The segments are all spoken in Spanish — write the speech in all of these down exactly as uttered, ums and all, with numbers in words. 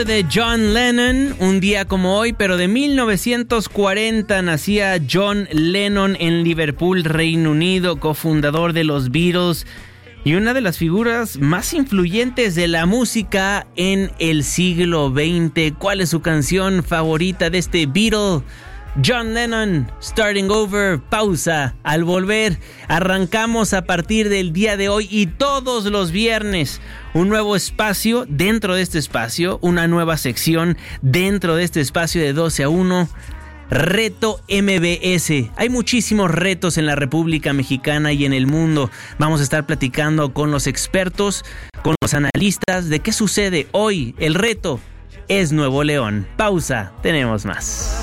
Over de John Lennon. Un día como hoy, pero de mil novecientos cuarenta, nacía John Lennon en Liverpool, Reino Unido, cofundador de los Beatles y una de las figuras más influyentes de la música en el siglo veinte. ¿Cuál es su canción favorita de este Beatle? John Lennon, Starting Over. Pausa. Al volver, arrancamos a partir del día de hoy y todos los viernes un nuevo espacio dentro de este espacio, una nueva sección dentro de este espacio de doce a uno. Reto M B S. Hay muchísimos retos en la República Mexicana y en el mundo. Vamos a estar platicando con los expertos, con los analistas de qué sucede hoy. El reto es Nuevo León. Pausa. Tenemos más.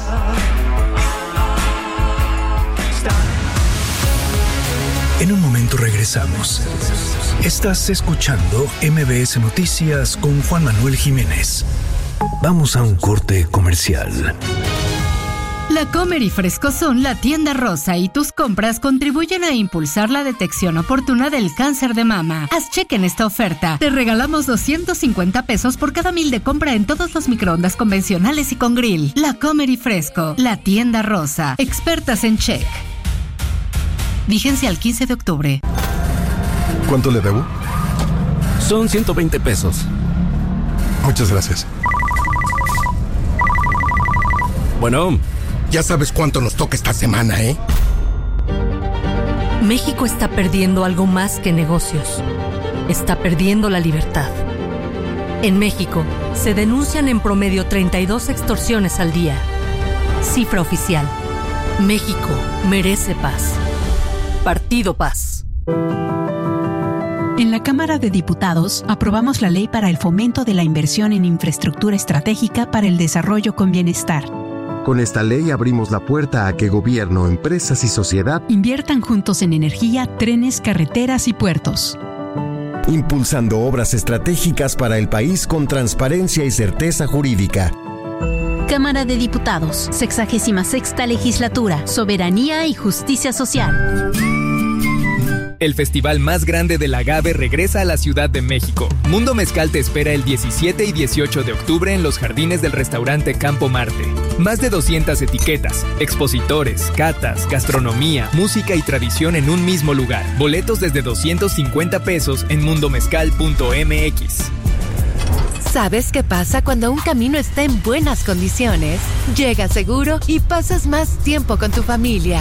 En un momento regresamos. Estás escuchando M B S Noticias con Juan Manuel Jiménez. Vamos a un corte comercial. La Comer y Frescosón, la tienda rosa y tus compras contribuyen a impulsar la detección oportuna del cáncer de mama. Haz cheque en esta oferta. Te regalamos doscientos cincuenta pesos por cada mil de compra en todos los microondas convencionales y con grill. La Comer y Fresco, la tienda rosa. Expertas en check. Vigencia al quince de octubre. ¿Cuánto le debo? Son ciento veinte pesos. Muchas gracias. Bueno, ya sabes cuánto nos toca esta semana, ¿eh? México está perdiendo algo más que negocios. Está perdiendo la libertad. En México, se denuncian en promedio treinta y dos extorsiones al día. Cifra oficial. México merece paz. Partido Paz. En la Cámara de Diputados aprobamos la ley para el fomento de la inversión en infraestructura estratégica para el desarrollo con bienestar. Con esta ley abrimos la puerta a que gobierno, empresas y sociedad inviertan juntos en energía, trenes, carreteras y puertos. Impulsando obras estratégicas para el país con transparencia y certeza jurídica. Cámara de Diputados, sexagésima sexta legislatura, soberanía y justicia social. El festival más grande del agave regresa a la Ciudad de México. Mundo Mezcal te espera el diecisiete y dieciocho de octubre en los jardines del restaurante Campo Marte. Más de doscientas etiquetas, expositores, catas, gastronomía, música y tradición en un mismo lugar. Boletos desde doscientos cincuenta pesos en mundo mezcal punto m x. ¿Sabes qué pasa cuando un camino está en buenas condiciones? Llegas seguro y pasas más tiempo con tu familia.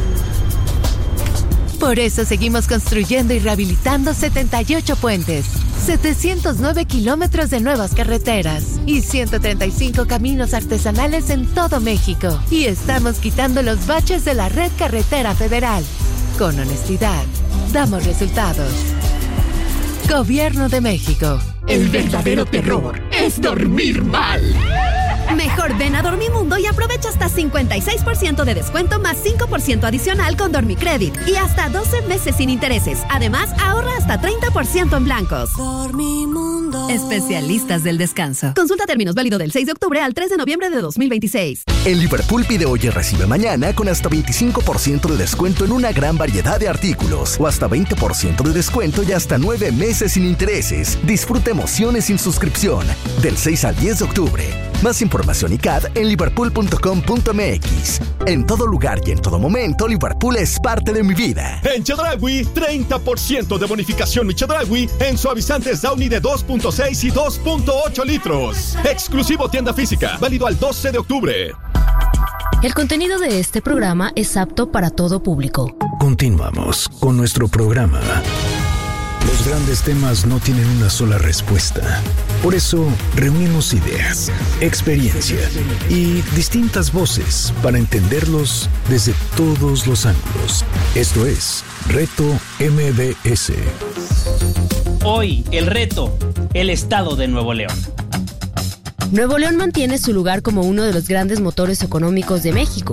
Por eso seguimos construyendo y rehabilitando setenta y ocho puentes, setecientos nueve kilómetros de nuevas carreteras y ciento treinta y cinco caminos artesanales en todo México. Y estamos quitando los baches de la red carretera federal. Con honestidad, damos resultados. Gobierno de México. El verdadero terror es dormir mal. Mejor ven a Dormimundo y aprovecha hasta cincuenta y seis por ciento de descuento más cinco por ciento adicional con Dormicredit y hasta doce meses sin intereses. Además, ahorra hasta treinta por ciento en blancos. Dormimundo. Especialistas del descanso. Consulta términos válido del seis de octubre al tres de noviembre de dos mil veintiséis. En Liverpool pide hoy y recibe mañana con hasta veinticinco por ciento de descuento en una gran variedad de artículos o hasta veinte por ciento de descuento y hasta nueve meses sin intereses. Disfruta emociones sin suscripción del seis al diez de octubre. Más información y C A D en liverpool punto com punto m x. En todo lugar y en todo momento, Liverpool es parte de mi vida. En Chedraui, treinta por ciento de bonificación Chedraui en suavizantes Downy de dos punto seis y dos punto ocho litros. Exclusivo tienda física, válido al doce de octubre. El contenido de este programa es apto para todo público. Continuamos con nuestro programa. Los grandes temas no tienen una sola respuesta. Por eso, reunimos ideas, experiencia y distintas voces para entenderlos desde todos los ángulos. Esto es Reto M B S. Hoy, el reto, el estado de Nuevo León. Nuevo León mantiene su lugar como uno de los grandes motores económicos de México.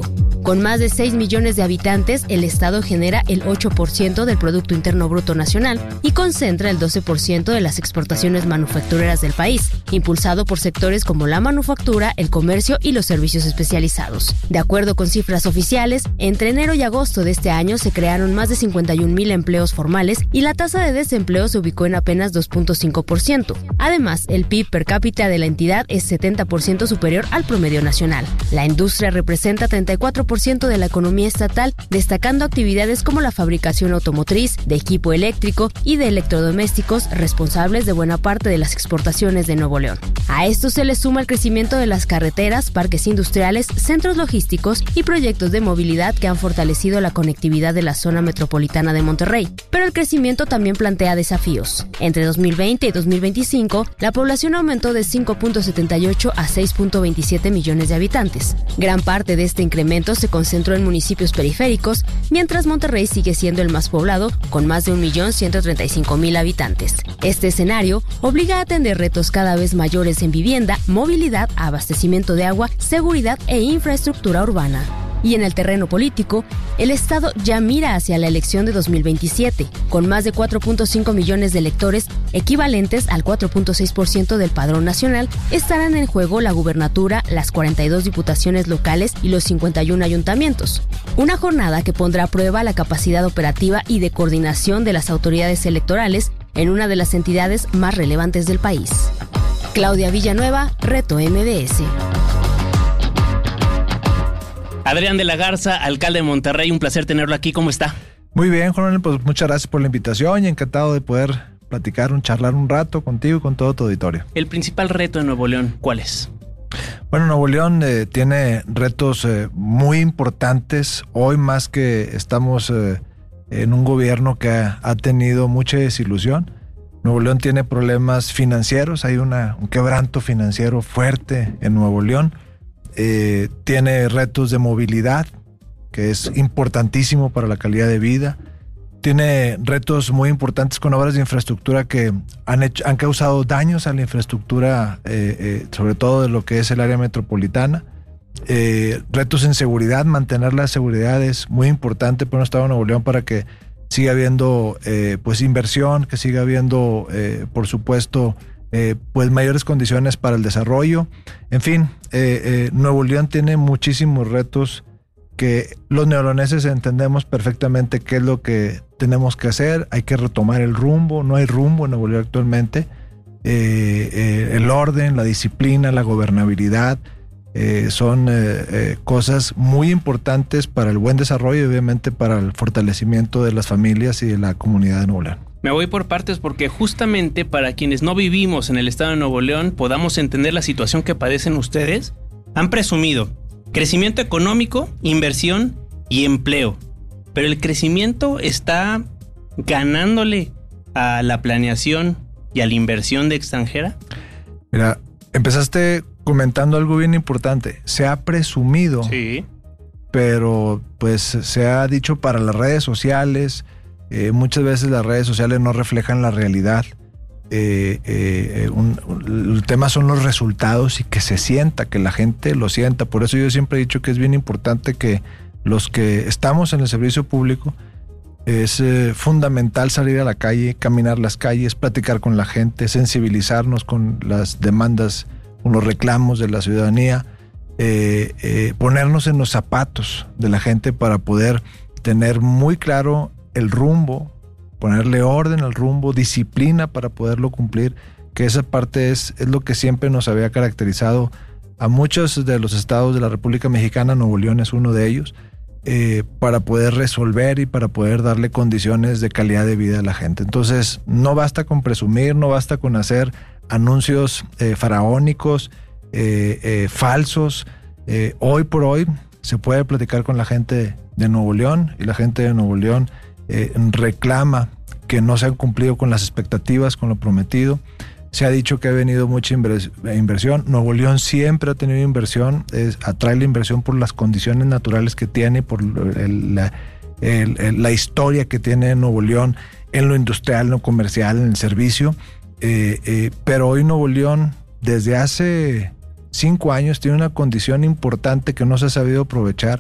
Con más de seis millones de habitantes, el estado genera el ocho por ciento del Producto Interno Bruto Nacional y concentra el doce por ciento de las exportaciones manufactureras del país, impulsado por sectores como la manufactura, el comercio y los servicios especializados. De acuerdo con cifras oficiales, entre enero y agosto de este año se crearon más de cincuenta y un mil empleos formales y la tasa de desempleo se ubicó en apenas dos punto cinco por ciento. Además, el P I B per cápita de la entidad es setenta por ciento superior al promedio nacional. La industria representa treinta y cuatro por ciento de la economía estatal, destacando actividades como la fabricación automotriz, de equipo eléctrico y de electrodomésticos, responsables de buena parte de las exportaciones de Nuevo León. A esto se le suma el crecimiento de las carreteras, parques industriales, centros logísticos y proyectos de movilidad que han fortalecido la conectividad de la zona metropolitana de Monterrey. Pero el crecimiento también plantea desafíos. Entre dos mil veinte y dos mil veinticinco, la población aumentó de cinco punto setenta y ocho a seis punto veintisiete millones de habitantes. Gran parte de este incremento se concentró en municipios periféricos, mientras Monterrey sigue siendo el más poblado, con más de un millón ciento treinta y cinco mil habitantes. Este escenario obliga a atender retos cada vez mayores en vivienda, movilidad, abastecimiento de agua, seguridad e infraestructura urbana. Y en el terreno político, el Estado ya mira hacia la elección de dos mil veintisiete, con más de cuatro punto cinco millones de electores, equivalentes al cuatro punto seis por ciento del padrón nacional, estarán en juego la gubernatura, las cuarenta y dos diputaciones locales y los cincuenta y uno ayuntamientos. Una jornada que pondrá a prueba la capacidad operativa y de coordinación de las autoridades electorales en una de las entidades más relevantes del país. Claudia Villanueva, Reto M B S. Adrián de la Garza, alcalde de Monterrey, un placer tenerlo aquí. ¿Cómo está? Muy bien, Juan Manuel, pues muchas gracias por la invitación y encantado de poder platicar, un charlar un rato contigo y con todo tu auditorio. El principal reto de Nuevo León, ¿cuál es? Bueno, Nuevo León eh, tiene retos eh, muy importantes. Hoy más que estamos eh, en un gobierno que ha, ha tenido mucha desilusión. Nuevo León tiene problemas financieros, hay una, un quebranto financiero fuerte en Nuevo León. Eh, tiene retos de movilidad, que es importantísimo para la calidad de vida. Tiene retos muy importantes con obras de infraestructura que han, hecho, han causado daños a la infraestructura, eh, eh, sobre todo de lo que es el área metropolitana. Eh, retos en seguridad, mantener la seguridad es muy importante para un estado de Nuevo León para que siga habiendo eh, pues inversión, que siga habiendo, eh, por supuesto, Eh, pues mayores condiciones para el desarrollo. En fin, eh, eh, Nuevo León tiene muchísimos retos que los neoloneses entendemos perfectamente qué es lo que tenemos que hacer. Hay que retomar el rumbo, no hay rumbo en Nuevo León actualmente. Eh, eh, el orden, la disciplina, la gobernabilidad eh, son eh, eh, cosas muy importantes para el buen desarrollo y obviamente para el fortalecimiento de las familias y de la comunidad de Nuevo León. Me voy por partes porque justamente para quienes no vivimos en el estado de Nuevo León podamos entender la situación que padecen ustedes, han presumido crecimiento económico, inversión y empleo. Pero el crecimiento está ganándole a la planeación y a la inversión de extranjera. Mira, empezaste comentando algo bien importante. Se ha presumido, sí, pero pues se ha dicho para las redes sociales. Eh, muchas veces las redes sociales no reflejan la realidad. Eh, eh, un, un, el tema son los resultados y que se sienta, que la gente lo sienta. Por eso yo siempre he dicho que es bien importante que los que estamos en el servicio público es eh, fundamental salir a la calle, caminar las calles, platicar con la gente, sensibilizarnos con las demandas, con los reclamos de la ciudadanía, eh, eh, ponernos en los zapatos de la gente para poder tener muy claro el rumbo, ponerle orden al rumbo, disciplina para poderlo cumplir, que esa parte es, es lo que siempre nos había caracterizado a muchos de los estados de la República Mexicana. Nuevo León es uno de ellos, eh, para poder resolver y para poder darle condiciones de calidad de vida a la gente. Entonces, no basta con presumir, no basta con hacer anuncios eh, faraónicos, eh, eh, falsos. Eh, hoy por hoy se puede platicar con la gente de Nuevo León y la gente de Nuevo León Eh, reclama que no se han cumplido con las expectativas, con lo prometido. Se ha dicho que ha venido mucha invers- inversión. Nuevo León siempre ha tenido inversión, es, atrae la inversión por las condiciones naturales que tiene, por el, la, el, el, la historia que tiene Nuevo León en lo industrial, en lo comercial, en el servicio. Eh, eh, pero hoy Nuevo León, desde hace cinco años, tiene una condición importante que no se ha sabido aprovechar.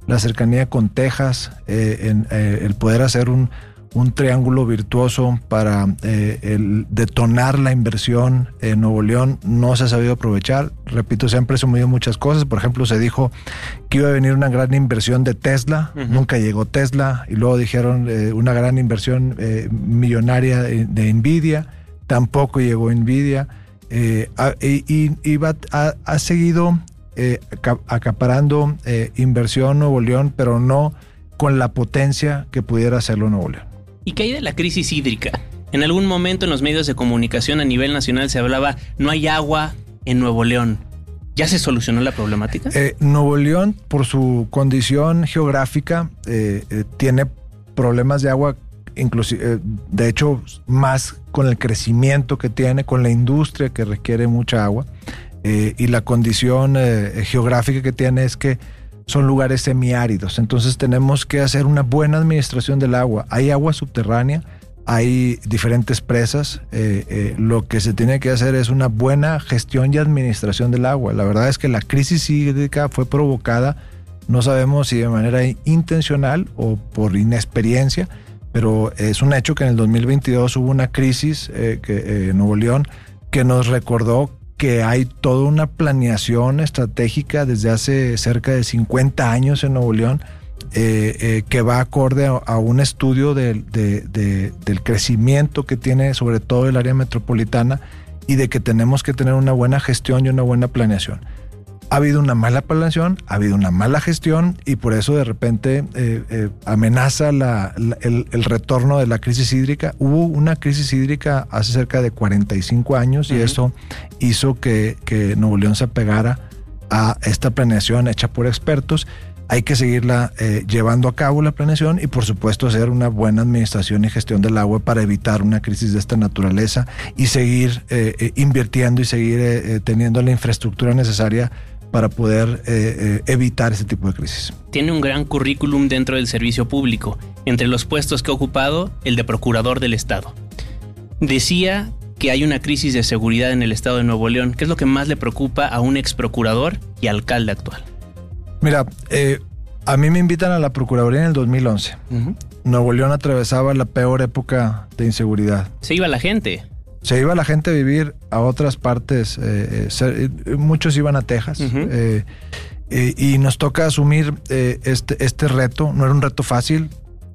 la cercanía con Texas, eh, en, eh, el poder hacer un, un triángulo virtuoso para eh, el detonar la inversión en Nuevo León, no se ha sabido aprovechar. Repito, se han presumido muchas cosas. Por ejemplo, se dijo que iba a venir una gran inversión de Tesla, uh-huh. Nunca llegó Tesla, y luego dijeron eh, una gran inversión eh, millonaria de, de Nvidia, tampoco llegó Nvidia, eh, a, y, y, y va, ha, ha seguido eh, acaparando eh, inversión Nuevo León, pero no con la potencia que pudiera hacerlo Nuevo León. ¿Y qué hay de la crisis hídrica? En algún momento en los medios de comunicación a nivel nacional se hablaba, no hay agua en Nuevo León. ¿Ya se solucionó la problemática? Eh, Nuevo León, por su condición geográfica, eh, eh, tiene problemas de agua, inclusive, eh, de hecho, más con el crecimiento que tiene, con la industria que requiere mucha agua, eh, y la condición eh, geográfica que tiene es que son lugares semiáridos. Entonces tenemos que hacer una buena administración del agua. Hay agua subterránea, hay diferentes presas. Eh, eh, lo que se tiene que hacer es una buena gestión y administración del agua. La verdad es que la crisis hídrica fue provocada, no sabemos si de manera intencional o por inexperiencia, pero es un hecho que en el dos mil veintidós hubo una crisis eh, que, eh, en Nuevo León que nos recordó que hay toda una planeación estratégica desde hace cerca de cincuenta años en Nuevo León, eh, eh, que va acorde a, a un estudio de, de, de, del crecimiento que tiene sobre todo el área metropolitana, y de que tenemos que tener una buena gestión y una buena planeación. Ha habido una mala planeación, ha habido una mala gestión, y por eso de repente eh, eh, amenaza la, la, el, el retorno de la crisis hídrica. Hubo una crisis hídrica hace cerca de cuarenta y cinco años, uh-huh. y eso hizo que, que Nuevo León se apegara a esta planeación hecha por expertos. Hay que seguirla eh, llevando a cabo la planeación, y por supuesto hacer una buena administración y gestión del agua para evitar una crisis de esta naturaleza, y seguir eh, eh, invirtiendo y seguir eh, teniendo la infraestructura necesaria para poder eh, eh, evitar ese tipo de crisis. Tiene un gran currículum dentro del servicio público. Entre los puestos que ha ocupado, el de procurador del Estado. Decía que hay una crisis de seguridad en el Estado de Nuevo León. ¿Qué es lo que más le preocupa a un ex procurador y alcalde actual? Mira, eh, a mí me invitan a la Procuraduría en el dos mil once. Uh-huh. Nuevo León atravesaba la peor época de inseguridad. Se iba la gente. Se iba la gente a vivir a otras partes, eh, eh, muchos iban a Texas, uh-huh. eh, eh, y nos toca asumir eh, este, este reto. No era un reto fácil,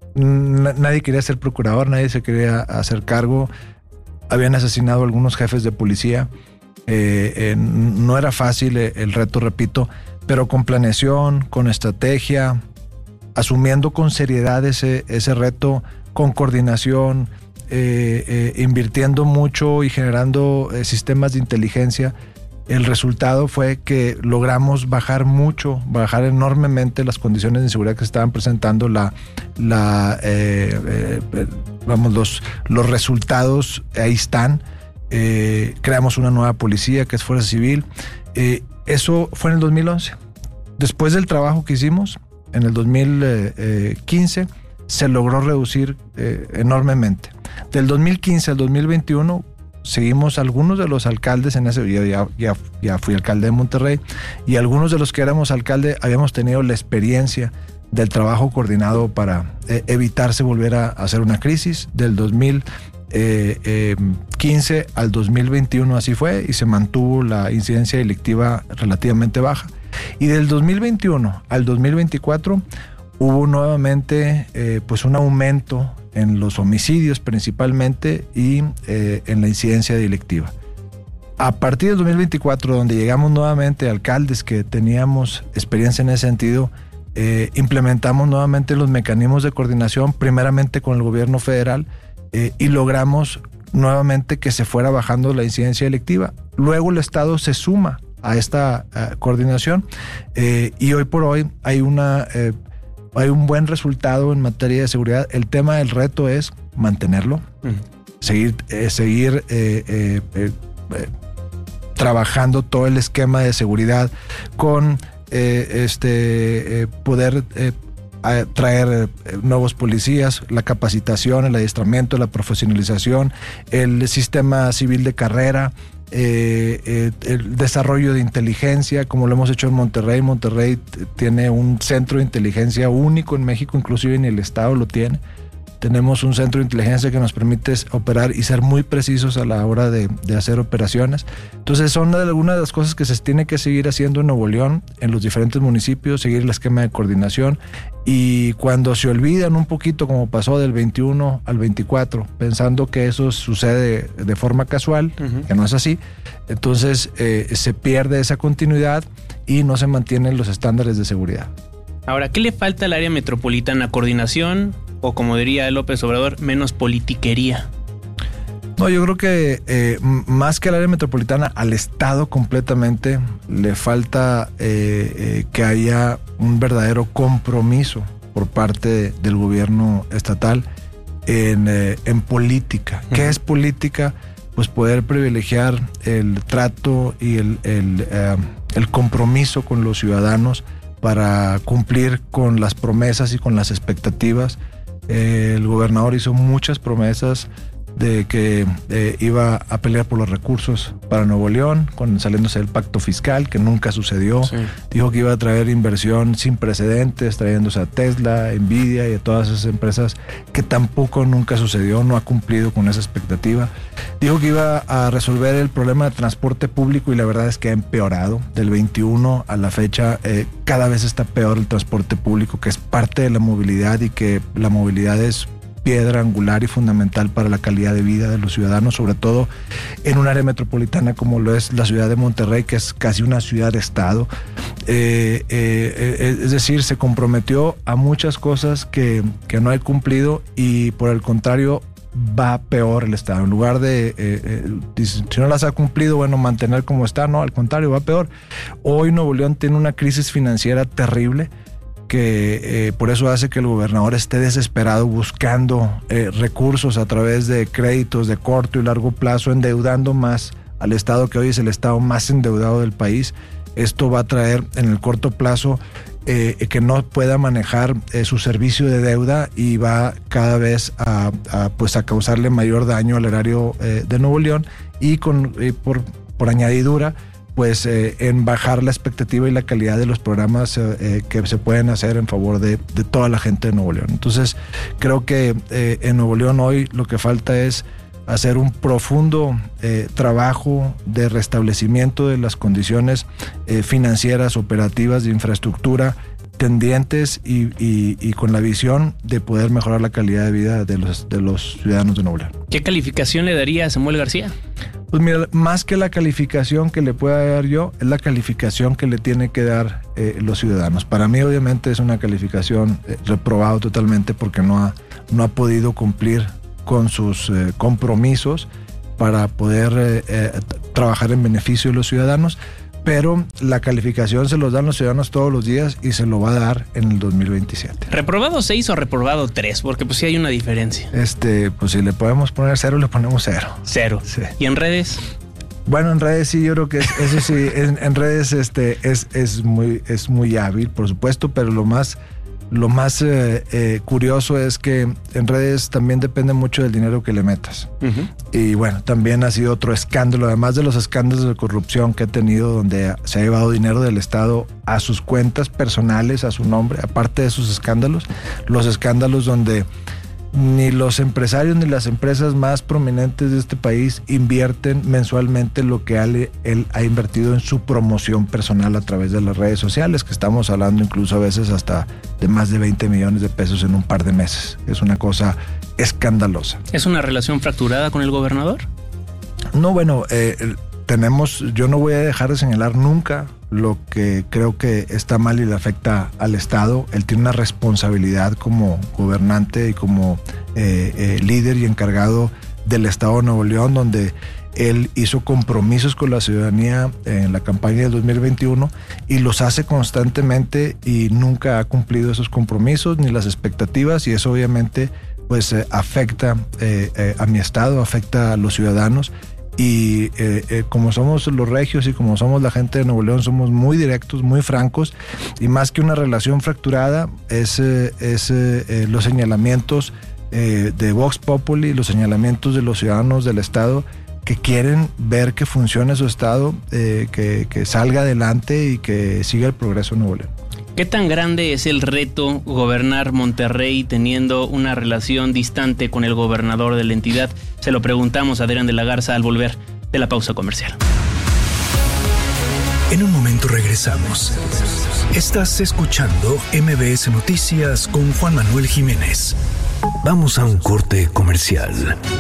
N- nadie quería ser procurador, nadie se quería hacer cargo, habían asesinado a algunos jefes de policía, eh, eh, no era fácil eh, el reto, repito, pero con planeación, con estrategia, asumiendo con seriedad ese, ese reto, con coordinación, Eh, eh, invirtiendo mucho y generando eh, sistemas de inteligencia. El resultado fue que logramos bajar mucho, bajar enormemente las condiciones de inseguridad que se estaban presentando. La, la, eh, eh, vamos, los, los resultados ahí están. Eh, creamos una nueva policía que es Fuerza Civil. Eh, eso fue en el dos mil once. Después del trabajo que hicimos, en el dos mil quince, se logró reducir eh, enormemente. Del dos mil quince al dos mil veintiuno seguimos algunos de los alcaldes en ese, ya, ya, ya fui alcalde de Monterrey, y algunos de los que éramos alcalde habíamos tenido la experiencia del trabajo coordinado para eh, evitarse volver a, a hacer una crisis. Del dos mil quince al dos mil veintiuno así fue, y se mantuvo la incidencia delictiva relativamente baja. Y del dos mil veintiuno al dos mil veinticuatro hubo nuevamente eh, pues un aumento en los homicidios principalmente, y eh, en la incidencia delictiva. A partir del dos mil veinticuatro, donde llegamos nuevamente alcaldes que teníamos experiencia en ese sentido, eh, implementamos nuevamente los mecanismos de coordinación, primeramente con el gobierno federal, eh, y logramos nuevamente que se fuera bajando la incidencia delictiva. Luego el Estado se suma a esta uh, coordinación, eh, y hoy por hoy hay una... Eh, Hay un buen resultado en materia de seguridad. El tema del reto es mantenerlo, uh-huh. seguir, eh, seguir eh, eh, eh, eh, trabajando todo el esquema de seguridad con eh, este eh, poder eh, traer eh, nuevos policías, la capacitación, el adiestramiento, la profesionalización, el sistema civil de carrera, eh, eh, el desarrollo de inteligencia, como lo hemos hecho en Monterrey. Monterrey t- tiene un centro de inteligencia único en México, inclusive ni el Estado lo tiene. Tenemos un centro de inteligencia que nos permite operar y ser muy precisos a la hora de, de hacer operaciones. Entonces son algunas de las cosas que se tiene que seguir haciendo en Nuevo León, en los diferentes municipios, seguir el esquema de coordinación. Y cuando se olvidan un poquito, como pasó del veintiuno al veinticuatro, pensando que eso sucede de forma casual, uh-huh. que no es así, entonces eh, se pierde esa continuidad y no se mantienen los estándares de seguridad. Ahora, ¿qué le falta al área metropolitana? ¿Coordinación? O como diría López Obrador, menos politiquería. No, yo creo que eh, más que al área metropolitana, al Estado completamente le falta eh, eh, que haya un verdadero compromiso por parte del gobierno estatal en, eh, en política. Uh-huh. ¿Qué es política? Pues poder privilegiar el trato y el, el, eh, el compromiso con los ciudadanos para cumplir con las promesas y con las expectativas. El gobernador hizo muchas promesas de que eh, iba a pelear por los recursos para Nuevo León, con, saliéndose del pacto fiscal, que nunca sucedió. Sí. Dijo que iba a traer inversión sin precedentes, trayéndose a Tesla, Nvidia y a todas esas empresas, que tampoco nunca sucedió, no ha cumplido con esa expectativa. Dijo que iba a resolver el problema de transporte público y la verdad es que ha empeorado. Del veintiuno a la fecha, eh, cada vez está peor el transporte público, que es parte de la movilidad y que la movilidad es piedra angular y fundamental para la calidad de vida de los ciudadanos, sobre todo en un área metropolitana como lo es la ciudad de Monterrey, que es casi una ciudad-estado. Eh, eh, es decir, se comprometió a muchas cosas que, que no ha cumplido y por el contrario va peor el Estado. En lugar de, eh, eh, si no las ha cumplido, bueno, mantener como está, no, al contrario, va peor. Hoy Nuevo León tiene una crisis financiera terrible, que eh, por eso hace que el gobernador esté desesperado buscando eh, recursos a través de créditos de corto y largo plazo, endeudando más al Estado, que hoy es el Estado más endeudado del país. Esto va a traer en el corto plazo eh, que no pueda manejar eh, su servicio de deuda y va cada vez a, a, pues a causarle mayor daño al erario eh, de Nuevo León y con, eh, por, por añadidura pues eh, en bajar la expectativa y la calidad de los programas eh, que se pueden hacer en favor de, de toda la gente de Nuevo León. Entonces, creo que eh, en Nuevo León hoy lo que falta es hacer un profundo eh, trabajo de restablecimiento de las condiciones eh, financieras, operativas, de infraestructura, tendientes y, y, y con la visión de poder mejorar la calidad de vida de los, de los ciudadanos de Nuevo León. ¿Qué calificación le daría a Samuel García? Pues mira, más que la calificación que le pueda dar yo, es la calificación que le tiene que dar eh, los ciudadanos. Para mí, obviamente, es una calificación eh, reprobado totalmente porque no ha, no ha podido cumplir con sus eh, compromisos para poder eh, eh, trabajar en beneficio de los ciudadanos. Pero la calificación se los dan los ciudadanos todos los días y se lo va a dar en el dos mil veintisiete. ¿Reprobado seis o reprobado tres? Porque pues sí hay una diferencia. Este, pues si le podemos poner cero, le ponemos cero. Cero. Sí. ¿Y en redes? Bueno, en redes sí, yo creo que es, eso sí, en, en redes este, es, es, muy, es muy hábil, por supuesto, pero lo más... Lo más eh, eh, curioso es que en redes también depende mucho del dinero que le metas. Uh-huh. Y bueno, también ha sido otro escándalo, además de los escándalos de corrupción que ha tenido, donde se ha llevado dinero del Estado a sus cuentas personales, a su nombre, aparte de sus escándalos, los escándalos donde ni los empresarios ni las empresas más prominentes de este país invierten mensualmente lo que él, él ha invertido en su promoción personal a través de las redes sociales, que estamos hablando incluso a veces hasta de más de veinte millones de pesos en un par de meses. Es una cosa escandalosa. ¿Es una relación fracturada con el gobernador? No, bueno, eh, tenemos, yo no voy a dejar de señalar nunca lo que creo que está mal y le afecta al Estado. Él tiene una responsabilidad como gobernante y como eh, eh, líder y encargado del Estado de Nuevo León, donde él hizo compromisos con la ciudadanía en la campaña del dos mil veintiuno y los hace constantemente y nunca ha cumplido esos compromisos ni las expectativas, y eso obviamente pues eh, afecta eh, eh, a mi Estado, afecta a los ciudadanos. Y eh, eh, como somos los regios y como somos la gente de Nuevo León, somos muy directos, muy francos, y más que una relación fracturada es, eh, es eh, los señalamientos eh, de Vox Populi, los señalamientos de los ciudadanos del Estado que quieren ver que funcione su estado, eh, que, que salga adelante y que siga el progreso en Nuevo León. ¿Qué tan grande es el reto gobernar Monterrey teniendo una relación distante con el gobernador de la entidad? Se lo preguntamos a Adrián de la Garza al volver de la pausa comercial. En un momento regresamos. Estás escuchando M B S Noticias con Juan Manuel Jiménez. Vamos a un corte comercial.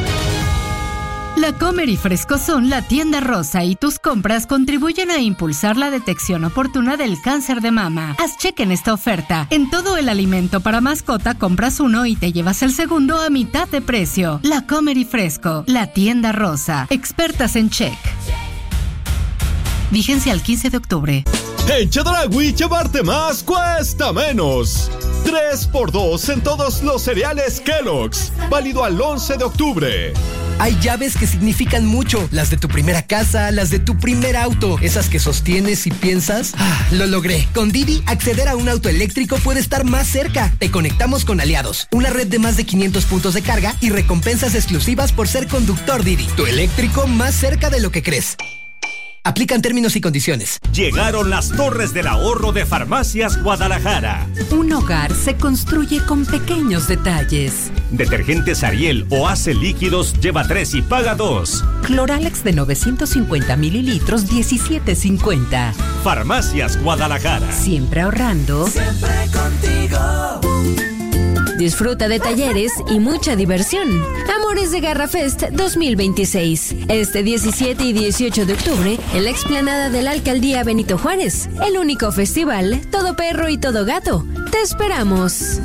La Comer y Frescosón, la tienda rosa y tus compras contribuyen a impulsar la detección oportuna del cáncer de mama. Haz cheque en esta oferta. En todo el alimento para mascota compras uno y te llevas el segundo a mitad de precio. La Comer y Fresco, la tienda rosa. Expertas en check. Vigencia al quince de octubre. En Chedraui, llevarte más cuesta menos. tres por dos en todos los cereales Kellogg's. Válido al once de octubre. Hay llaves que significan mucho. Las de tu primera casa, las de tu primer auto. Esas que sostienes y piensas, ah, lo logré. Con Didi, acceder a un auto eléctrico puede estar más cerca. Te conectamos con Aliados, una red de más de quinientos puntos de carga y recompensas exclusivas por ser conductor Didi. Tu eléctrico más cerca de lo que crees. Aplican términos y condiciones. Llegaron las Torres del Ahorro de Farmacias Guadalajara. Un hogar se construye con pequeños detalles. Detergentes Ariel o Ace líquidos lleva tres y paga dos. Cloralex de novecientos cincuenta mililitros, diecisiete cincuenta. Farmacias Guadalajara. Siempre ahorrando. Siempre contigo. Disfruta de talleres y mucha diversión. Amores de Garra Fest dos mil veintiséis. Este diecisiete y dieciocho de octubre en la explanada de la Alcaldía Benito Juárez. El único festival, todo perro y todo gato. ¡Te esperamos!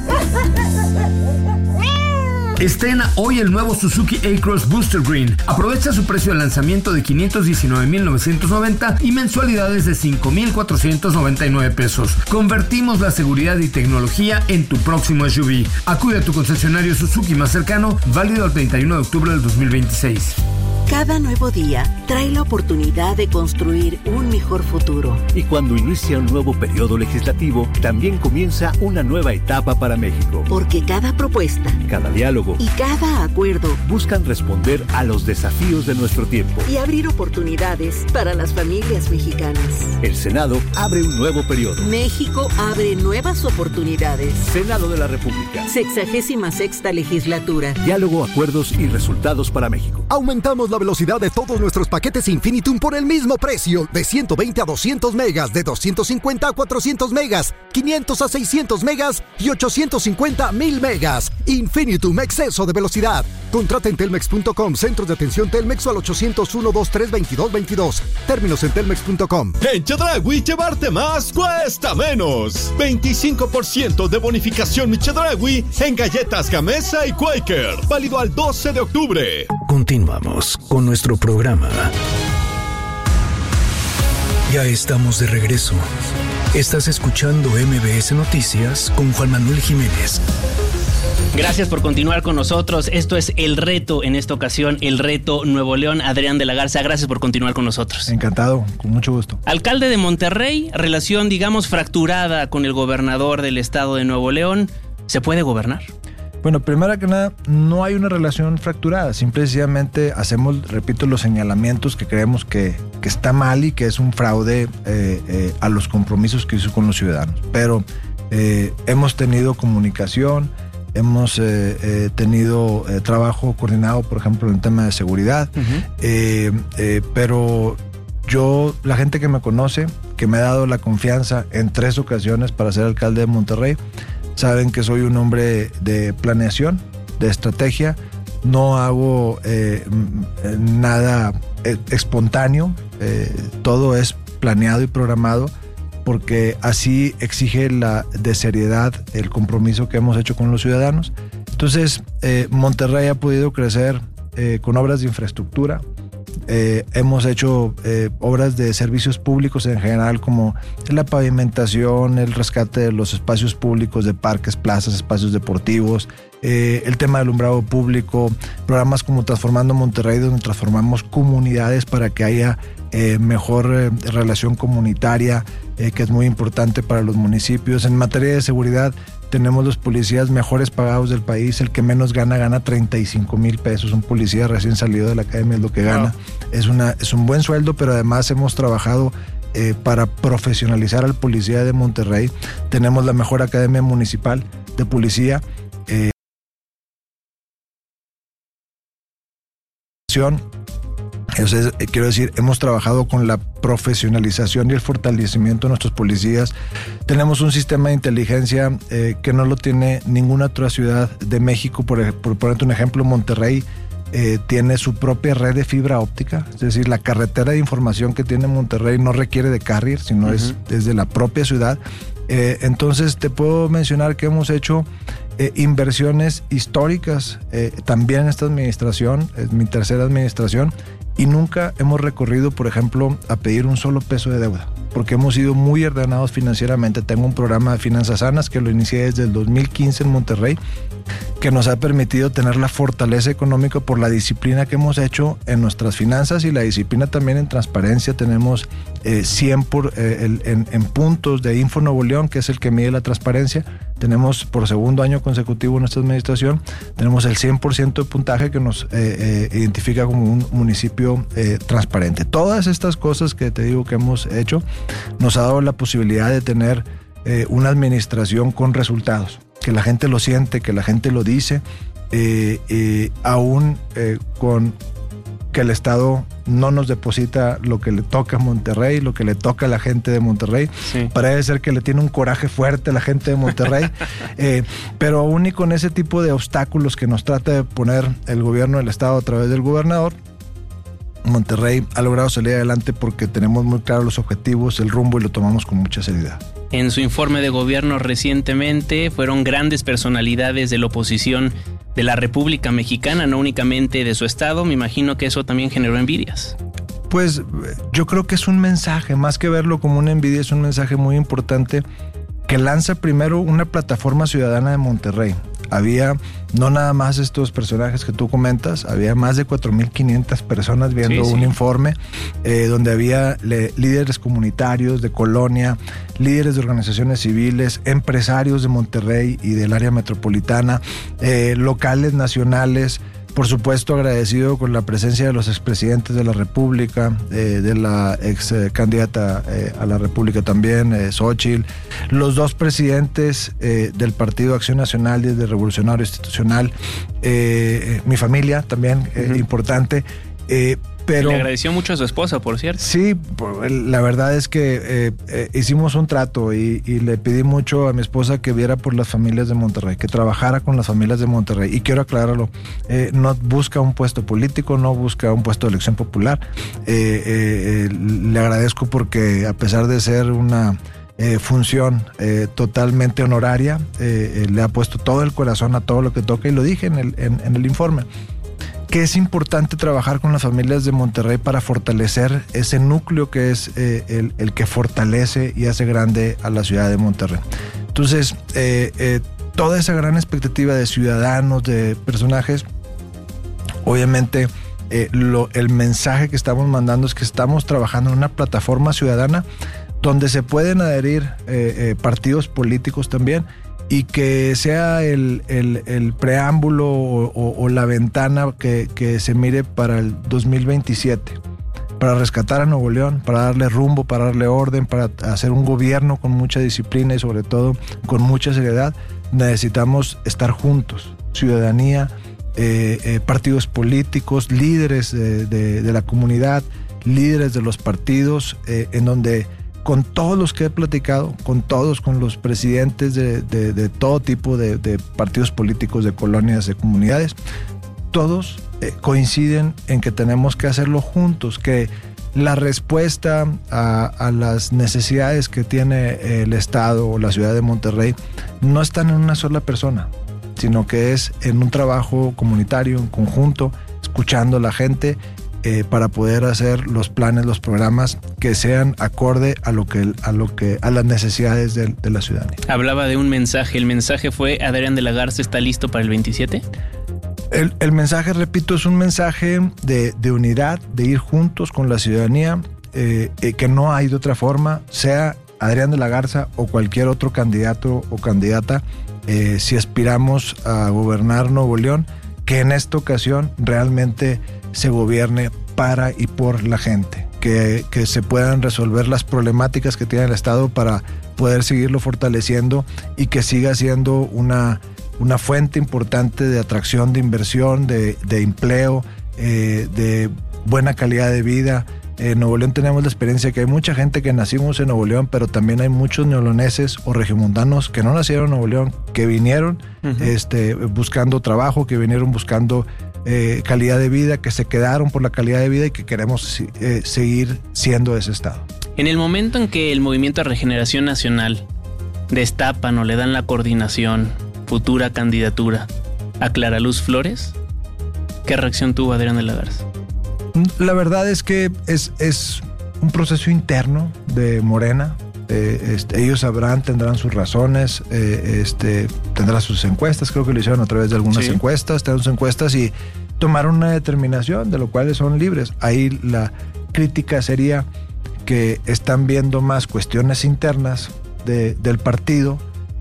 Estrena hoy el nuevo Suzuki A-Cross Booster Green. Aprovecha su precio de lanzamiento de quinientos diecinueve mil novecientos noventa y mensualidades de cinco mil cuatrocientos noventa y nueve pesos. Convertimos la seguridad y tecnología en tu próximo S U V. Acude a tu concesionario Suzuki más cercano, válido el treinta y uno de octubre del dos mil veintiséis. Cada nuevo día trae la oportunidad de construir un mejor futuro. Y cuando inicia un nuevo periodo legislativo, también comienza una nueva etapa para México. Porque cada propuesta, cada diálogo y cada acuerdo buscan responder a los desafíos de nuestro tiempo y abrir oportunidades para las familias mexicanas. El Senado abre un nuevo periodo. México abre nuevas oportunidades. Senado de la República. Sexagésima sexta legislatura. Diálogo, acuerdos y resultados para México. Aumentamos la velocidad de todos nuestros paquetes Infinitum por el mismo precio, de ciento veinte a doscientos megas, de doscientos cincuenta a cuatrocientos megas, quinientos a seiscientos megas y ochocientos cincuenta a mil megas. Infinitum, exceso de velocidad. Contrata en telmex punto com, centros de atención Telmex o al ochocientos uno, veintitrés, veintidós veintidós. Términos en telmex punto com. En Chedraui, llevarte más cuesta menos. veinticinco por ciento de bonificación mi Chedraui en galletas Gamesa y Quaker. Válido al doce de octubre. Continuamos con nuestro programa. Ya estamos de regreso. Estás escuchando M B S Noticias con Juan Manuel Jiménez. Gracias por continuar con nosotros. Esto es El Reto, en esta ocasión, El Reto Nuevo León. Adrián de la Garza, gracias por continuar con nosotros. Encantado, con mucho gusto. Alcalde de Monterrey, relación, digamos, fracturada con el gobernador del estado de Nuevo León. ¿Se puede gobernar? Bueno, primero que nada, no hay una relación fracturada. Simplemente hacemos, repito, los señalamientos que creemos que, que está mal y que es un fraude eh, eh, a los compromisos que hizo con los ciudadanos. Pero eh, hemos tenido comunicación, hemos eh, eh, tenido eh, trabajo coordinado, por ejemplo, en el tema de seguridad. Uh-huh. eh, eh, pero yo, la gente que me conoce, que me ha dado la confianza en tres ocasiones para ser alcalde de Monterrey, saben que soy un hombre de planeación, de estrategia. No hago eh, nada eh, espontáneo. Eh, todo es planeado y programado porque así exige la de seriedad el compromiso que hemos hecho con los ciudadanos. Entonces, eh, Monterrey ha podido crecer eh, con obras de infraestructura. Eh, hemos hecho eh, obras de servicios públicos en general, como la pavimentación, el rescate de los espacios públicos de parques, plazas, espacios deportivos, eh, el tema del alumbrado público, programas como Transformando Monterrey, donde transformamos comunidades para que haya eh, mejor eh, relación comunitaria, eh, que es muy importante para los municipios. En materia de seguridad, tenemos los policías mejores pagados del país. El que menos gana, gana treinta y cinco mil pesos. Un policía recién salido de la academia es lo que gana. Wow. Es, una, es un buen sueldo, pero además hemos trabajado eh, para profesionalizar al policía de Monterrey. Tenemos la mejor academia municipal de policía. Eh, Entonces, quiero decir, hemos trabajado con la profesionalización y el fortalecimiento de nuestros policías. Tenemos un sistema de inteligencia eh, que no lo tiene ninguna otra ciudad de México. Por, por ponerte un ejemplo, Monterrey eh, tiene su propia red de fibra óptica. Es decir, la carretera de información que tiene Monterrey no requiere de carrier, sino uh-huh. es desde la propia ciudad. Eh, entonces, te puedo mencionar que hemos hecho eh, inversiones históricas eh, también en esta administración, es mi tercera administración, y nunca hemos recurrido, por ejemplo, a pedir un solo peso de deuda, porque hemos sido muy ordenados financieramente. Tengo un programa de finanzas sanas que lo inicié desde el dos mil quince en Monterrey, que nos ha permitido tener la fortaleza económica por la disciplina que hemos hecho en nuestras finanzas y la disciplina también en transparencia. Tenemos eh, cien por, eh, el, en, en puntos de Info Nuevo León, que es el que mide la transparencia. Tenemos por segundo año consecutivo en nuestra administración, tenemos el cien por ciento de puntaje que nos eh, eh, identifica como un municipio eh, transparente. Todas estas cosas que te digo que hemos hecho nos ha dado la posibilidad de tener eh, una administración con resultados, que la gente lo siente, que la gente lo dice, eh, eh, aún eh, con que el Estado no nos deposita lo que le toca a Monterrey, lo que le toca a la gente de Monterrey. Sí. Parece ser que le tiene un coraje fuerte a la gente de Monterrey, eh, pero aún y con ese tipo de obstáculos que nos trata de poner el gobierno del Estado a través del gobernador, Monterrey ha logrado salir adelante porque tenemos muy claros los objetivos, el rumbo, y lo tomamos con mucha seriedad. En su informe de gobierno recientemente fueron grandes personalidades de la oposición de la República Mexicana, no únicamente de su estado. Me imagino que eso también generó envidias. Pues yo creo que es un mensaje, más que verlo como una envidia, es un mensaje muy importante que lanza primero una plataforma ciudadana de Monterrey. Había no nada más estos personajes que tú comentas, había más de cuatro mil quinientas personas viendo sí, sí. un informe eh, donde había le, líderes comunitarios de Colonia, líderes de organizaciones civiles, empresarios de Monterrey y del área metropolitana, eh, locales, nacionales. Por supuesto, agradecido con la presencia de los expresidentes de la República, eh, de la ex eh, candidata eh, a la República también, eh, Xóchitl, los dos presidentes eh, del Partido Acción Nacional y del Revolucionario Institucional, eh, mi familia también, eh, uh-huh. importante. Eh, Pero, le agradeció mucho a su esposa, por cierto. Sí, la verdad es que eh, eh, hicimos un trato y, y le pedí mucho a mi esposa que viera por las familias de Monterrey, que trabajara con las familias de Monterrey. Y quiero aclararlo, eh, no busca un puesto político, no busca un puesto de elección popular. Eh, eh, eh, le agradezco porque a pesar de ser una eh, función eh, totalmente honoraria, eh, eh, le ha puesto todo el corazón a todo lo que toca, y lo dije en el, en, en el informe, que es importante trabajar con las familias de Monterrey para fortalecer ese núcleo que es eh, el, el que fortalece y hace grande a la ciudad de Monterrey. Entonces, eh, eh, toda esa gran expectativa de ciudadanos, de personajes, obviamente eh, lo, el mensaje que estamos mandando es que estamos trabajando en una plataforma ciudadana donde se pueden adherir eh, eh, partidos políticos también, y que sea el, el, el preámbulo o, o, o la ventana que, que se mire para el dos mil veintisiete, para rescatar a Nuevo León, para darle rumbo, para darle orden, para hacer un gobierno con mucha disciplina y sobre todo con mucha seriedad. Necesitamos estar juntos, ciudadanía, eh, eh, partidos políticos, líderes de, de, de la comunidad, líderes de los partidos, eh, en donde con todos los que he platicado, con todos, con los presidentes de, de, de todo tipo de, de partidos políticos, de colonias, de comunidades, todos eh, coinciden en que tenemos que hacerlo juntos, que la respuesta a, a las necesidades que tiene el Estado o la ciudad de Monterrey no están en una sola persona, sino que es en un trabajo comunitario, en conjunto, escuchando a la gente, Eh, para poder hacer los planes, los programas que sean acorde a lo que a lo que a las necesidades de, de la ciudadanía. Hablaba de un mensaje. ¿El mensaje fue Adrián de la Garza está listo para el veintisiete? El, el mensaje, repito, es un mensaje de, de unidad, de ir juntos con la ciudadanía. eh, eh, que no hay de otra forma, sea Adrián de la Garza o cualquier otro candidato o candidata, eh, si aspiramos a gobernar Nuevo León, que en esta ocasión realmente se gobierne para y por la gente, que, que se puedan resolver las problemáticas que tiene el Estado para poder seguirlo fortaleciendo y que siga siendo una, una fuente importante de atracción, de inversión, de, de empleo, eh, de buena calidad de vida. En Nuevo León tenemos la experiencia que hay mucha gente que nacimos en Nuevo León, pero también hay muchos neoloneses o regiomontanos que no nacieron en Nuevo León, que vinieron uh-huh. este, buscando trabajo, que vinieron buscando eh, calidad de vida, que se quedaron por la calidad de vida y que queremos eh, seguir siendo ese estado. En el momento en que el Movimiento de Regeneración Nacional destapan o le dan la coordinación, futura candidatura a Clara Luz Flores, ¿qué reacción tuvo Adrián de la Garza? La verdad es que es, es un proceso interno de Morena. Eh, este, ellos sabrán, tendrán sus razones, eh, este, tendrán sus encuestas. Creo que lo hicieron a través de algunas sí. encuestas, tendrán sus encuestas y tomaron una determinación de lo cual son libres. Ahí la crítica sería que están viendo más cuestiones internas de, del partido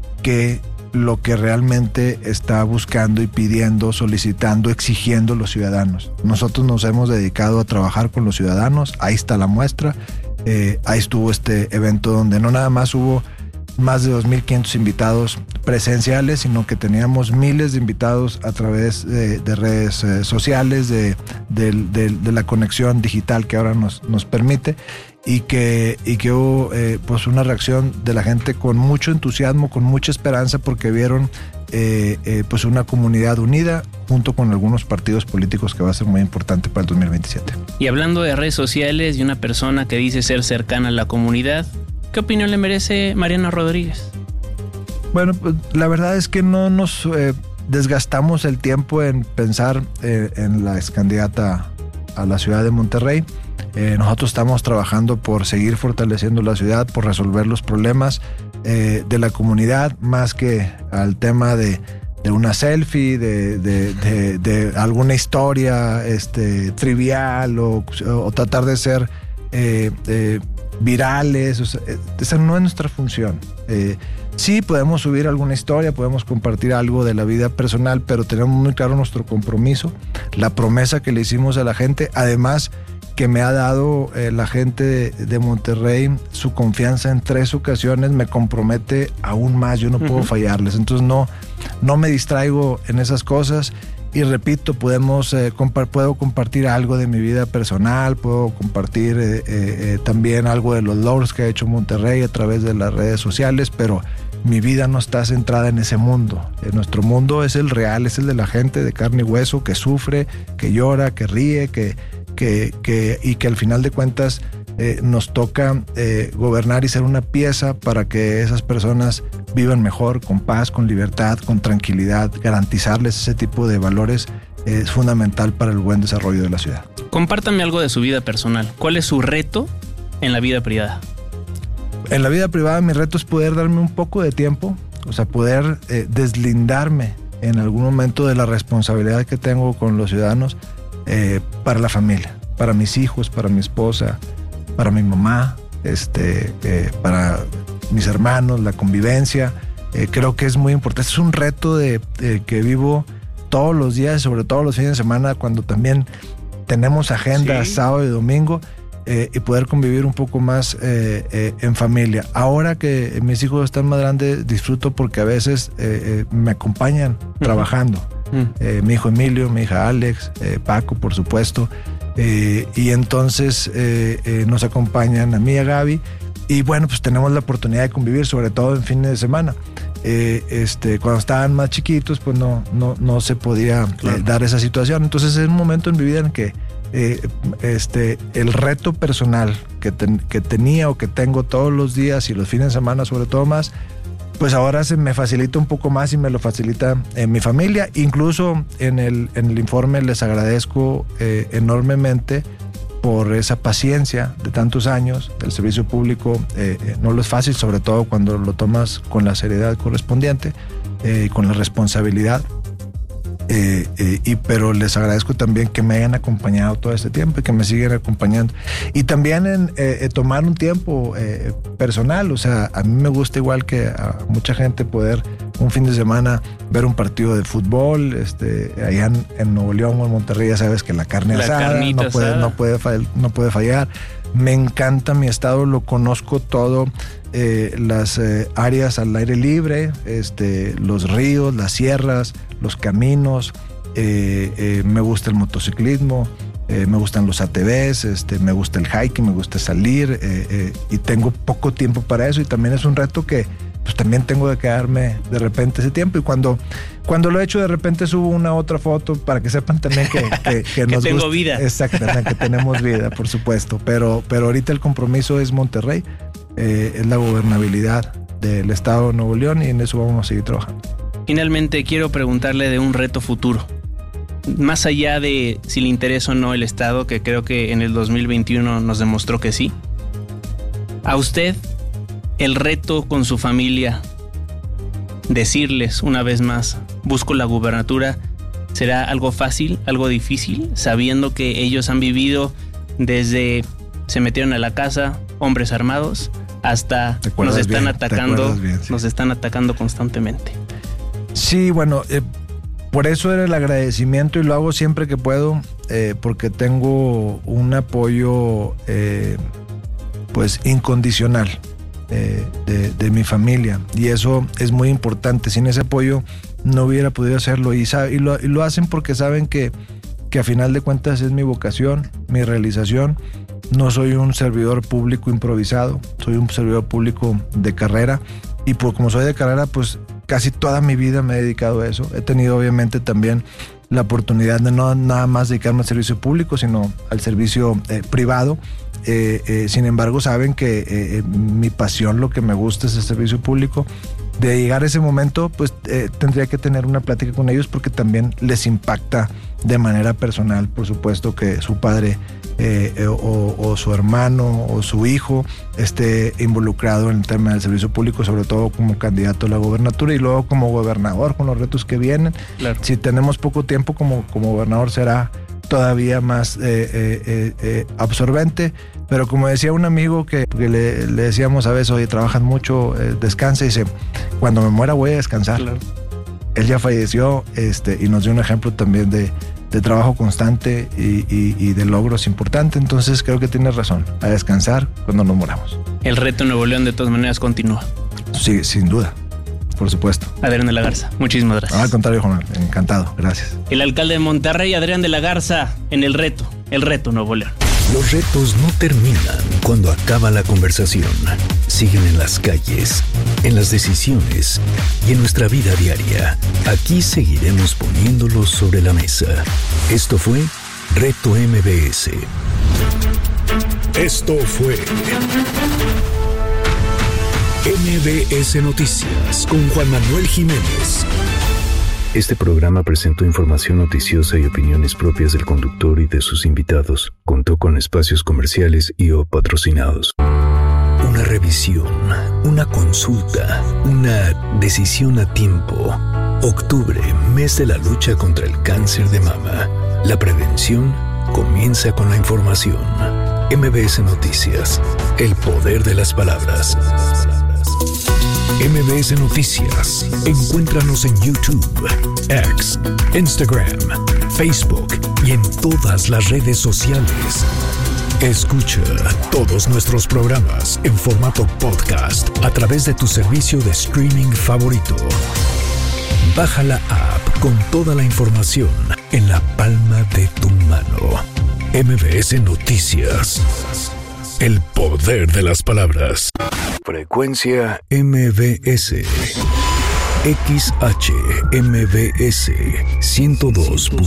que lo que realmente está buscando y pidiendo, solicitando, exigiendo los ciudadanos. Nosotros nos hemos dedicado a trabajar con los ciudadanos, ahí está la muestra, eh, ahí estuvo este evento donde no nada más hubo más de dos mil quinientos invitados presenciales, sino que teníamos miles de invitados a través de, de redes eh, sociales, de, de, de, de la conexión digital que ahora nos, nos permite. Y que, y que hubo eh, pues una reacción de la gente con mucho entusiasmo, con mucha esperanza, porque vieron eh, eh, pues una comunidad unida junto con algunos partidos políticos que va a ser muy importante para el dos mil veintisiete. Y hablando de redes sociales y una persona que dice ser cercana a la comunidad, ¿qué opinión le merece Mariana Rodríguez? Bueno, pues, la verdad es que no nos eh, desgastamos el tiempo en pensar eh, en la excandidata a la ciudad de Monterrey. Eh, nosotros estamos trabajando por seguir fortaleciendo la ciudad, por resolver los problemas eh, de la comunidad, más que al tema de, de una selfie, de, de, de, de alguna historia este, trivial o, o tratar de ser eh, eh, virales. O sea, esa no es nuestra función. Eh, sí podemos subir alguna historia, podemos compartir algo de la vida personal, pero tenemos muy claro nuestro compromiso, la promesa que le hicimos a la gente, además que me ha dado eh, la gente de, de Monterrey su confianza en tres ocasiones, me compromete aún más, yo no uh-huh. puedo fallarles, entonces no, no me distraigo en esas cosas y repito, podemos, eh, compa- puedo compartir algo de mi vida personal, puedo compartir eh, eh, eh, también algo de los logros que ha hecho Monterrey a través de las redes sociales, pero mi vida no está centrada en ese mundo. Eh, nuestro mundo es el real, es el de la gente de carne y hueso que sufre, que llora, que ríe, que Que, que, y que al final de cuentas eh, nos toca eh, gobernar y ser una pieza para que esas personas vivan mejor, con paz, con libertad, con tranquilidad. Garantizarles ese tipo de valores eh, es fundamental para el buen desarrollo de la ciudad. Compártame algo de su vida personal. ¿Cuál es su reto en la vida privada? En la vida privada mi reto es poder darme un poco de tiempo, o sea, poder eh, deslindarme en algún momento de la responsabilidad que tengo con los ciudadanos. Eh, para la familia, para mis hijos, para mi esposa, para mi mamá, este, eh, para mis hermanos, la convivencia. Eh, creo que es muy importante. Es un reto de, de que vivo todos los días, sobre todo los fines de semana, cuando también tenemos agenda sí. sábado y domingo, eh, y poder convivir un poco más eh, eh, en familia. Ahora que mis hijos están más grandes, disfruto porque a veces eh, eh, me acompañan uh-huh. trabajando. Eh, mi hijo Emilio, mi hija Alex, eh, Paco, por supuesto, eh, y entonces eh, eh, nos acompañan a mí y a Gaby, y bueno, pues tenemos la oportunidad de convivir, sobre todo en fines de semana. Eh, este, cuando estaban más chiquitos, pues no, no, no se podía claro. eh, dar esa situación. Entonces es un momento en mi vida en que eh, este, el reto personal que, ten, que tenía o que tengo todos los días y los fines de semana, sobre todo más, pues ahora se me facilita un poco más y me lo facilita en mi familia. Incluso en el, en el informe les agradezco eh, enormemente por esa paciencia de tantos años. El servicio público eh, eh, no lo es fácil, sobre todo cuando lo tomas con la seriedad correspondiente, eh, con la responsabilidad. Eh, eh, y pero les agradezco también que me hayan acompañado todo este tiempo y que me siguen acompañando. Y también en eh, eh, tomar un tiempo eh, personal, o sea, a mí me gusta igual que a mucha gente poder un fin de semana ver un partido de fútbol, este, allá en, en Nuevo León o en Monterrey ya sabes que la carne la asada no puede, asada. no puede fall, no puede fallar. Me encanta mi estado, lo conozco todo, eh, las eh, áreas al aire libre, este, los ríos, las sierras, los caminos, eh, eh, me gusta el motociclismo, eh, me gustan los A T Vs, este, me gusta el hiking, me gusta salir, eh, eh, y tengo poco tiempo para eso y también es un reto que pues también tengo que quedarme de repente ese tiempo y cuando, cuando lo he hecho de repente subo una otra foto para que sepan también que, que, que nos que tengo gusta. vida. Exactamente, que tenemos vida, por supuesto, pero, pero ahorita el compromiso es Monterrey, eh, es la gobernabilidad del estado de Nuevo León y en eso vamos a seguir trabajando. Finalmente quiero preguntarle de un reto futuro. Más allá de si le interesa o no el estado, que creo que en el dos mil veintiuno nos demostró que sí. A usted, el reto con su familia, decirles una vez más, busco la gubernatura, ¿será algo fácil, algo difícil, sabiendo que ellos han vivido desde se metieron a la casa, hombres armados, hasta nos están bien, atacando, bien, sí. nos están atacando constantemente? Sí, bueno, eh, por eso era el agradecimiento y lo hago siempre que puedo, eh, porque tengo un apoyo eh, pues incondicional. De, de, de mi familia y eso es muy importante. Sin ese apoyo no hubiera podido hacerlo y, sabe, y, lo, y lo hacen porque saben que, que a final de cuentas es mi vocación, mi realización. No soy un servidor público improvisado, soy un servidor público de carrera y por como soy de carrera pues casi toda mi vida me he dedicado a eso. He tenido obviamente también la oportunidad de no nada más dedicarme al servicio público sino al servicio eh, privado. Eh, eh, sin embargo saben que eh, mi pasión, lo que me gusta es el servicio público. De llegar a ese momento pues eh, tendría que tener una plática con ellos porque también les impacta de manera personal, por supuesto, que su padre eh, eh, o, o su hermano o su hijo esté involucrado en el tema del servicio público, sobre todo como candidato a la gobernatura y luego como gobernador con los retos que vienen. Claro. Si tenemos poco tiempo como, como gobernador será todavía más eh, eh, eh, eh, absorbente, pero como decía un amigo que, que le, le decíamos a veces, oye, trabajan mucho, eh, descansa, y dice, cuando me muera voy a descansar. Claro. Él ya falleció este, y nos dio un ejemplo también de, de trabajo constante y, y, y de logros importantes, entonces creo que tienes razón, a descansar cuando nos moramos. El reto en Nuevo León de todas maneras continúa. Sí, sin duda. Por supuesto. Adrián de la Garza, muchísimas gracias. No, al contrario, Juan, encantado, gracias. El alcalde de Monterrey, Adrián de la Garza, en el reto, el reto Nuevo León. Los retos no terminan cuando acaba la conversación. Siguen en las calles, en las decisiones y en nuestra vida diaria. Aquí seguiremos poniéndolos sobre la mesa. Esto fue Reto M B S. Esto fue M B S Noticias con Juan Manuel Jiménez. Este programa presentó información noticiosa y opiniones propias del conductor y de sus invitados. Contó con espacios comerciales y o patrocinados. Una revisión, una consulta, una decisión a tiempo. Octubre, mes de la lucha contra el cáncer de mama. La prevención comienza con la información. M B S Noticias, el poder de las palabras. M B S Noticias. Encuéntranos en YouTube, X, Instagram, Facebook y en todas las redes sociales. Escucha todos nuestros programas en formato podcast a través de tu servicio de streaming favorito. Baja la app con toda la información en la palma de tu mano. M B S Noticias. El poder de las palabras. Frecuencia M B S. X H M B S ciento dos.